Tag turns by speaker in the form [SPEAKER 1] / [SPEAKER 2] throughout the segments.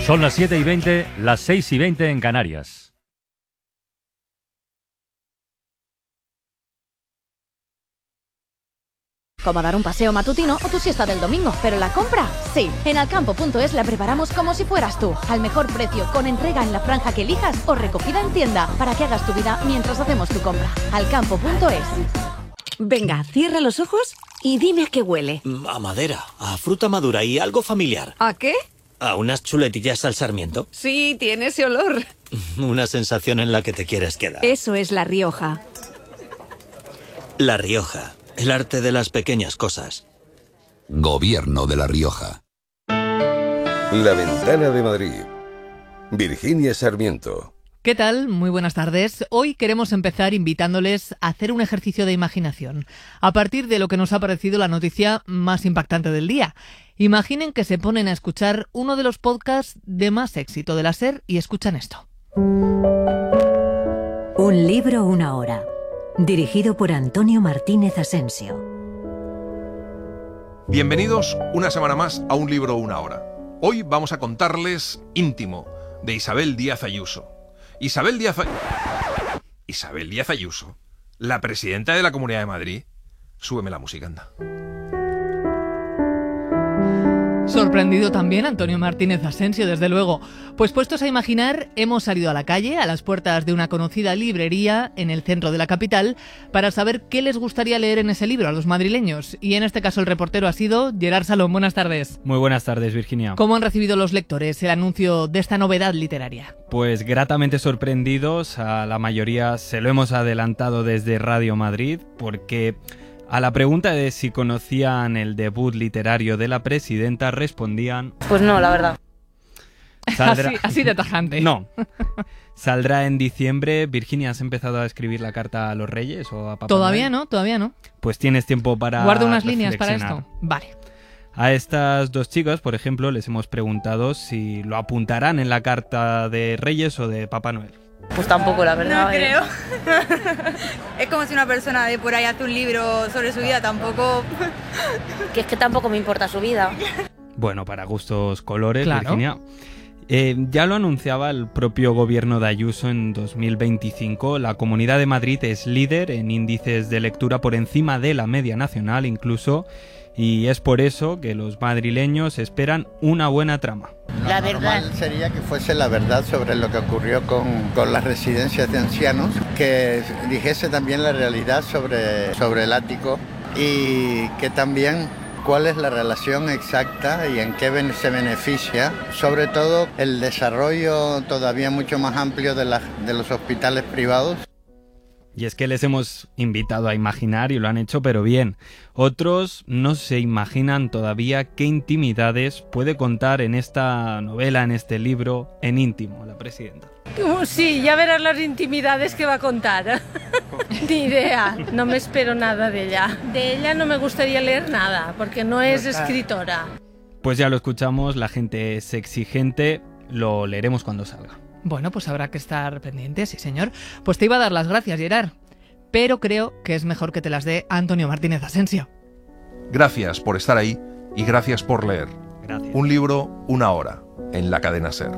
[SPEAKER 1] Son las 7:20, las 6:20 en Canarias.
[SPEAKER 2] Como dar un paseo matutino o tu siesta del domingo, pero la compra, sí. En Alcampo.es la preparamos como si fueras tú, al mejor precio, con entrega en la franja que elijas o recogida en tienda, para que hagas tu vida mientras hacemos tu compra. Alcampo.es.
[SPEAKER 3] Venga, cierra los ojos y dime a qué huele.
[SPEAKER 4] A madera, a fruta madura y algo familiar.
[SPEAKER 3] ¿A qué?
[SPEAKER 4] A unas chuletillas al sarmiento.
[SPEAKER 3] Sí, tiene ese olor.
[SPEAKER 4] Una sensación en la que te quieres quedar.
[SPEAKER 3] Eso es La Rioja.
[SPEAKER 4] La Rioja. El arte de las pequeñas cosas.
[SPEAKER 5] Gobierno de La Rioja.
[SPEAKER 6] La Ventana de Madrid. Virginia Sarmiento.
[SPEAKER 7] ¿Qué tal? Muy buenas tardes. Hoy queremos empezar invitándoles a hacer un ejercicio de imaginación, a partir de lo que nos ha parecido la noticia más impactante del día. Imaginen que se ponen a escuchar uno de los podcasts de más éxito de la SER y escuchan esto.
[SPEAKER 8] Un libro, una hora. Dirigido por Antonio Martínez Asensio.
[SPEAKER 9] Bienvenidos una semana más a Un libro, una hora. Hoy vamos a contarles Íntimo, de Isabel Díaz Ayuso. Isabel Díaz Ayuso, la presidenta de la Comunidad de Madrid. Súbeme la música, anda.
[SPEAKER 7] Sorprendido también Antonio Martínez Asensio, desde luego. Pues puestos a imaginar, hemos salido a la calle, a las puertas de una conocida librería en el centro de la capital, para saber qué les gustaría leer en ese libro a los madrileños. Y en este caso el reportero ha sido Gerard Salón. Buenas tardes.
[SPEAKER 10] Muy buenas tardes, Virginia.
[SPEAKER 7] ¿Cómo han recibido los lectores el anuncio de esta novedad literaria?
[SPEAKER 10] Pues gratamente sorprendidos. A la mayoría se lo hemos adelantado desde Radio Madrid, porque a la pregunta de si conocían el debut literario de la presidenta respondían:
[SPEAKER 11] pues no, la verdad.
[SPEAKER 7] Así de tajante.
[SPEAKER 10] No. Saldrá en diciembre. Virginia, ¿has empezado a escribir la carta a los Reyes o a Papá
[SPEAKER 7] Todavía
[SPEAKER 10] Noel?
[SPEAKER 7] Todavía no.
[SPEAKER 10] Pues tienes tiempo para
[SPEAKER 7] guardo unas líneas para esto. Vale.
[SPEAKER 10] A estas dos chicas, por ejemplo, les hemos preguntado si lo apuntarán en la carta de Reyes o de Papá Noel.
[SPEAKER 11] Pues tampoco, la verdad.
[SPEAKER 12] No creo. Es como si una persona de por ahí hace un libro sobre su vida, tampoco.
[SPEAKER 11] Que es que tampoco me importa su vida.
[SPEAKER 10] Bueno, para gustos colores,
[SPEAKER 7] claro.
[SPEAKER 10] Virginia. Ya lo anunciaba el propio gobierno de Ayuso en 2025. La Comunidad de Madrid es líder en índices de lectura por encima de la media nacional incluso. Y es por eso que los madrileños esperan una buena trama.
[SPEAKER 13] La verdad normal sería que fuese la verdad sobre lo que ocurrió con las residencias de ancianos, que dijese también la realidad sobre el ático y que también cuál es la relación exacta y en qué se beneficia, sobre todo el desarrollo todavía mucho más amplio de los hospitales privados.
[SPEAKER 10] Y es que les hemos invitado a imaginar y lo han hecho, pero bien. Otros no se imaginan todavía qué intimidades puede contar en esta novela, en este libro, en íntimo, la presidenta.
[SPEAKER 14] Sí, ya verás las intimidades que va a contar. Ni idea, no me espero nada de ella. De ella no me gustaría leer nada, porque no es escritora.
[SPEAKER 10] Pues ya lo escuchamos, la gente es exigente, lo leeremos cuando salga.
[SPEAKER 7] Bueno, pues habrá que estar pendientes, sí señor. Pues te iba a dar las gracias, Gerard, pero creo que es mejor que te las dé Antonio Martínez Asensio.
[SPEAKER 9] Gracias por estar ahí y gracias por leer.
[SPEAKER 10] Gracias.
[SPEAKER 9] Un libro, una hora, en la cadena SER.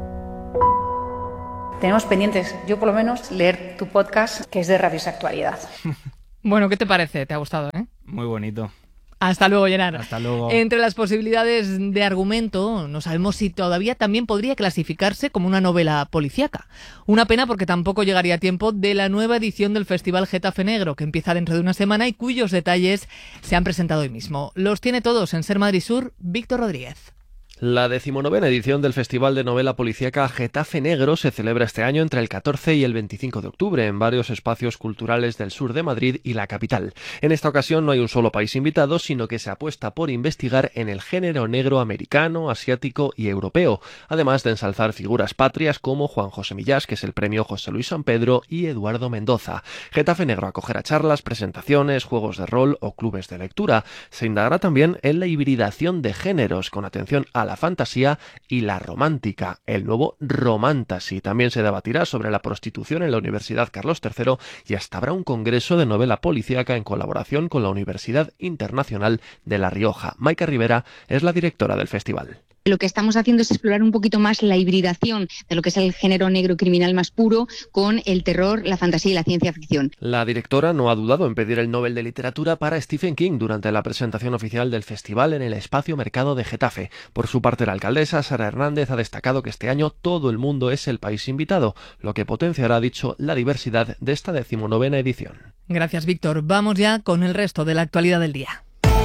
[SPEAKER 15] Tenemos pendientes, yo por lo menos, leer tu podcast, que es de Radios Actualidad.
[SPEAKER 7] Bueno, ¿qué te parece? ¿Te ha gustado,
[SPEAKER 10] Muy bonito.
[SPEAKER 7] Hasta luego, Gerard.
[SPEAKER 10] Hasta luego.
[SPEAKER 7] Entre las posibilidades de argumento, no sabemos si todavía también podría clasificarse como una novela policíaca. Una pena porque tampoco llegaría a tiempo de la nueva edición del Festival Getafe Negro, que empieza dentro de una semana y cuyos detalles se han presentado hoy mismo. Los tiene todos en Ser Madrid Sur, Víctor Rodríguez.
[SPEAKER 16] La 19ª edición del Festival de Novela Policíaca Getafe Negro se celebra este año entre el 14 y el 25 de octubre en varios espacios culturales del sur de Madrid y la capital. En esta ocasión no hay un solo país invitado, sino que se apuesta por investigar en el género negro americano, asiático y europeo, además de ensalzar figuras patrias como Juan José Millás, que es el premio José Luis San Pedro, y Eduardo Mendoza. Getafe Negro acogerá charlas, presentaciones, juegos de rol o clubes de lectura. Se indagará también en la hibridación de géneros, con atención a la fantasía y la romántica, el nuevo Romantasy. También se debatirá sobre la prostitución en la Universidad Carlos III y hasta habrá un congreso de novela policíaca en colaboración con la Universidad Internacional de La Rioja. Maika Rivera es la directora del festival.
[SPEAKER 17] Lo que estamos haciendo es explorar un poquito más la hibridación de lo que es el género negro criminal más puro con el terror, la fantasía y la ciencia ficción.
[SPEAKER 16] La directora no ha dudado en pedir el Nobel de Literatura para Stephen King durante la presentación oficial del festival en el Espacio Mercado de Getafe. Por su parte, la alcaldesa Sara Hernández ha destacado que este año todo el mundo es el país invitado, lo que potenciará, ha dicho, la diversidad de esta 19ª edición.
[SPEAKER 7] Gracias, Víctor. Vamos ya con el resto de la actualidad del día.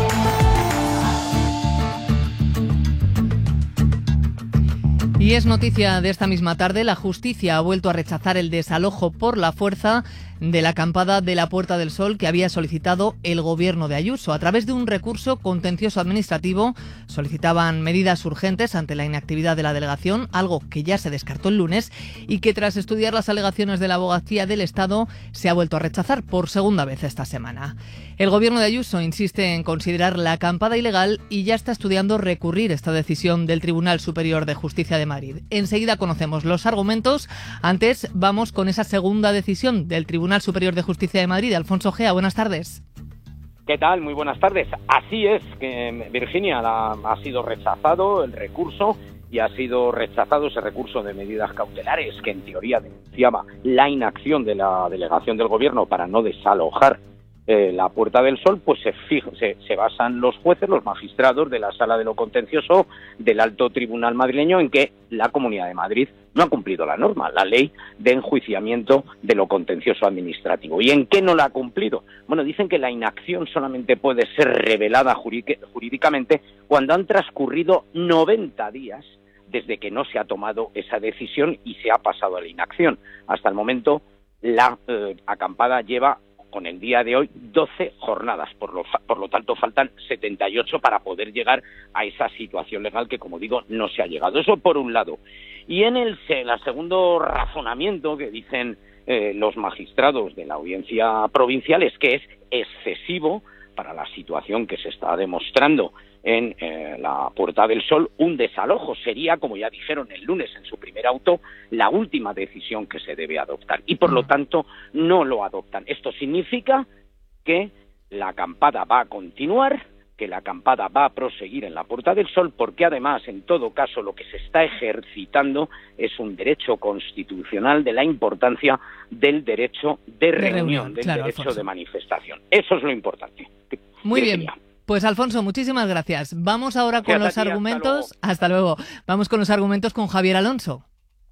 [SPEAKER 7] Y es noticia de esta misma tarde, la justicia ha vuelto a rechazar el desalojo por la fuerza de la acampada de la Puerta del Sol que había solicitado el gobierno de Ayuso. A través de un recurso contencioso administrativo solicitaban medidas urgentes ante la inactividad de la delegación, algo que ya se descartó el lunes y que tras estudiar las alegaciones de la Abogacía del Estado se ha vuelto a rechazar por segunda vez esta semana. El gobierno de Ayuso insiste en considerar la acampada ilegal y ya está estudiando recurrir esta decisión del Tribunal Superior de Justicia de Madrid. Enseguida conocemos los argumentos. Antes vamos con esa segunda decisión del Tribunal Superior de Justicia de Madrid. Alfonso Gea, buenas tardes.
[SPEAKER 18] ¿Qué tal? Muy buenas tardes. Así es, que Virginia ha sido rechazado el recurso y ha sido rechazado ese recurso de medidas cautelares que en teoría denunciaba la inacción de la delegación del gobierno para no desalojar la Puerta del Sol. Pues se basan los jueces, los magistrados de la Sala de lo Contencioso del Alto Tribunal madrileño en que la Comunidad de Madrid no ha cumplido la norma, la ley de enjuiciamiento de lo contencioso administrativo. ¿Y en qué no la ha cumplido? Bueno, dicen que la inacción solamente puede ser revelada jurídicamente cuando han transcurrido 90 días desde que no se ha tomado esa decisión y se ha pasado a la inacción. Hasta el momento, la acampada lleva, con el día de hoy, 12 jornadas. Por lo tanto, faltan 78 para poder llegar a esa situación legal que, como digo, no se ha llegado. Eso por un lado. Y en el segundo razonamiento que dicen los magistrados de la Audiencia Provincial es que es excesivo para la situación que se está demostrando en la Puerta del Sol. Un desalojo sería, como ya dijeron el lunes en su primer auto, la última decisión que se debe adoptar y por lo tanto no lo adoptan. Esto significa que la acampada va a continuar, que la acampada va a proseguir en la Puerta del Sol, porque además, en todo caso, lo que se está ejercitando es un derecho constitucional de la importancia del derecho de reunión, del derecho Alfonso. De manifestación. Eso es lo importante.
[SPEAKER 7] Muy bien. Pues Alfonso, muchísimas gracias. Vamos ahora con los argumentos. Hasta luego. Vamos con los argumentos con Javier Alonso.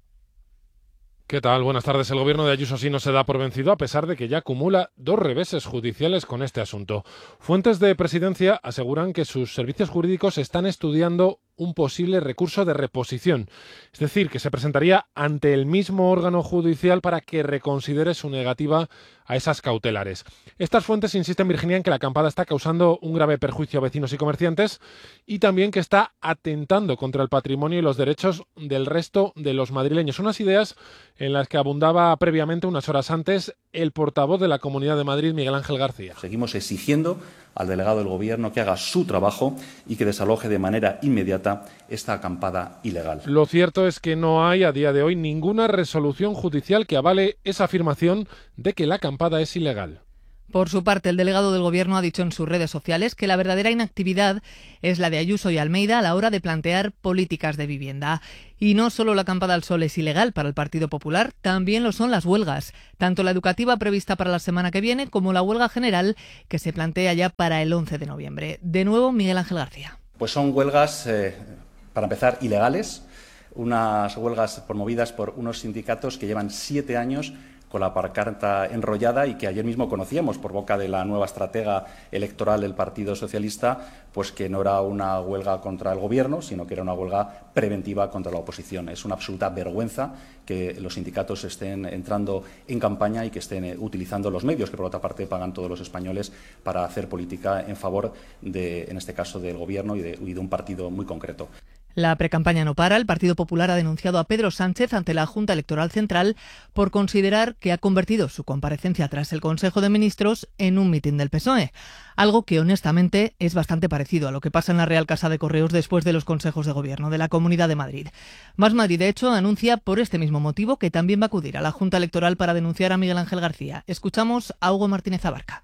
[SPEAKER 19] ¿Qué tal? Buenas tardes. El gobierno de Ayuso sí no se da por vencido a pesar de que ya acumula 2 reveses judiciales con este asunto. Fuentes de Presidencia aseguran que sus servicios jurídicos están estudiando un posible recurso de reposición, es decir, que se presentaría ante el mismo órgano judicial para que reconsidere su negativa a esas cautelares. Estas fuentes insisten, Virginia, en que la acampada está causando un grave perjuicio a vecinos y comerciantes y también que está atentando contra el patrimonio y los derechos del resto de los madrileños. Unas ideas en las que abundaba previamente, unas horas antes, el portavoz de la Comunidad de Madrid, Miguel Ángel García.
[SPEAKER 20] Seguimos exigiendo al delegado del Gobierno que haga su trabajo y que desaloje de manera inmediata esta acampada ilegal.
[SPEAKER 19] Lo cierto es que no hay a día de hoy ninguna resolución judicial que avale esa afirmación de que la acampada es ilegal.
[SPEAKER 7] Por su parte, el delegado del Gobierno ha dicho en sus redes sociales que la verdadera inactividad es la de Ayuso y Almeida a la hora de plantear políticas de vivienda. Y no solo la acampada al sol es ilegal para el Partido Popular, también lo son las huelgas, tanto la educativa prevista para la semana que viene como la huelga general que se plantea ya para el 11 de noviembre. De nuevo, Miguel Ángel García.
[SPEAKER 20] Pues son huelgas, para empezar, ilegales, unas huelgas promovidas por unos sindicatos que llevan 7 años con la pancarta enrollada y que ayer mismo conocíamos por boca de la nueva estratega electoral del Partido Socialista, pues que no era una huelga contra el Gobierno, sino que era una huelga preventiva contra la oposición. Es una absoluta vergüenza que los sindicatos estén entrando en campaña y que estén utilizando los medios que, por otra parte, pagan todos los españoles para hacer política en favor de, en este caso, del Gobierno y de un partido muy concreto.
[SPEAKER 7] La precampaña no para. El Partido Popular ha denunciado a Pedro Sánchez ante la Junta Electoral Central por considerar que ha convertido su comparecencia tras el Consejo de Ministros en un mitin del PSOE. Algo que, honestamente, es bastante parecido a lo que pasa en la Real Casa de Correos después de los consejos de gobierno de la Comunidad de Madrid. Más Madrid, de hecho, anuncia por este mismo motivo que también va a acudir a la Junta Electoral para denunciar a Miguel Ángel García. Escuchamos a Hugo Martínez Abarca.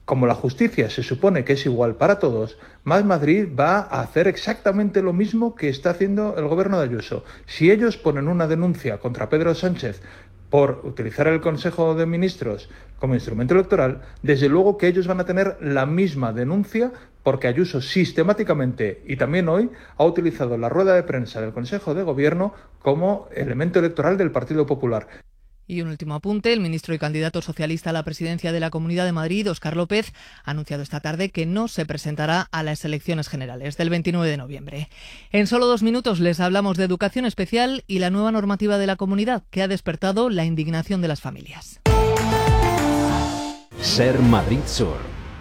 [SPEAKER 21] como la justicia se supone que es igual para todos, Más Madrid va a hacer exactamente lo mismo que está haciendo el gobierno de Ayuso. Si ellos ponen una denuncia contra Pedro Sánchez por utilizar el Consejo de Ministros como instrumento electoral, desde luego que ellos van a tener la misma denuncia, porque Ayuso sistemáticamente, y también hoy, ha utilizado la rueda de prensa del Consejo de Gobierno como elemento electoral del Partido Popular.
[SPEAKER 7] Y un último apunte, el ministro y candidato socialista a la presidencia de la Comunidad de Madrid, Óscar López, ha anunciado esta tarde que no se presentará a las elecciones generales del 29 de noviembre. En solo 2 minutos les hablamos de educación especial y la nueva normativa de la comunidad que ha despertado la indignación de las familias.
[SPEAKER 22] Ser Madrid Sur.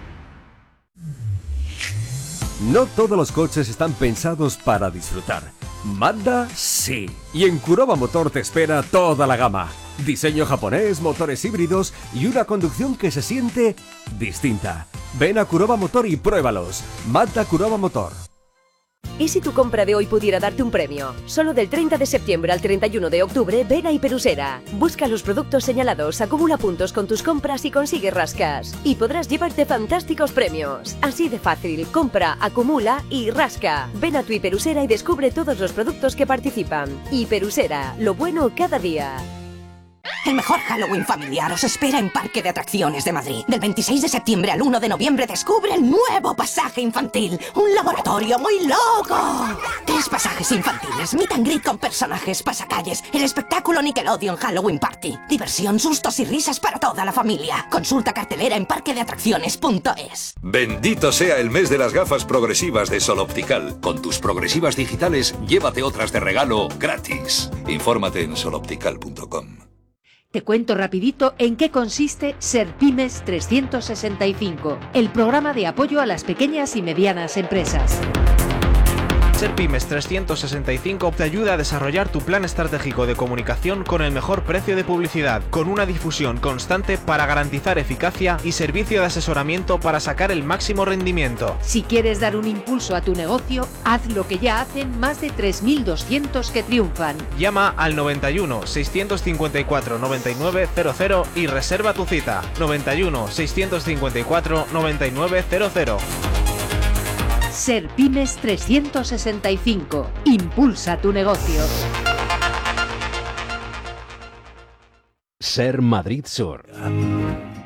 [SPEAKER 22] No todos los coches están pensados para disfrutar. Mazda sí. Y en Kuroba Motor te espera toda la gama. Diseño japonés, motores híbridos y una conducción que se siente distinta. Ven a Kuroba Motor y pruébalos. Mazda Kuroba Motor.
[SPEAKER 23] ¿Y si tu compra de hoy pudiera darte un premio? Solo del 30 de septiembre al 31 de octubre, ven a Hiperusera. Busca los productos señalados, acumula puntos con tus compras y consigue rascas. Y podrás llevarte fantásticos premios. Así de fácil, compra, acumula y rasca. Ven a tu Hiperusera y descubre todos los productos que participan. Hiperusera, lo bueno cada día.
[SPEAKER 24] El mejor Halloween familiar os espera en Parque de Atracciones de Madrid. Del 26 de septiembre al 1 de noviembre descubre el nuevo pasaje infantil. Un laboratorio muy loco. 3 pasajes infantiles, meet and greet con personajes, pasacalles, el espectáculo Nickelodeon Halloween Party. Diversión, sustos y risas para toda la familia. Consulta cartelera en parquedeatracciones.es.
[SPEAKER 5] Bendito sea el mes de las gafas progresivas de Sol Optical. Con tus progresivas digitales, llévate otras de regalo gratis. Infórmate en soloptical.com.
[SPEAKER 25] Te cuento rapidito en qué consiste Serpymes 365, el programa de apoyo a las pequeñas y medianas empresas.
[SPEAKER 26] Serpymes 365 te ayuda a desarrollar tu plan estratégico de comunicación con el mejor precio de publicidad, con una difusión constante para garantizar eficacia y servicio de asesoramiento para sacar el máximo rendimiento.
[SPEAKER 25] Si quieres dar un impulso a tu negocio, haz lo que ya hacen más de 3.200 que triunfan.
[SPEAKER 26] Llama al 91 654 9900 y reserva tu cita. 91 654 9900.
[SPEAKER 25] Serpymes 365. Impulsa tu negocio.
[SPEAKER 22] Ser Madrid Sur.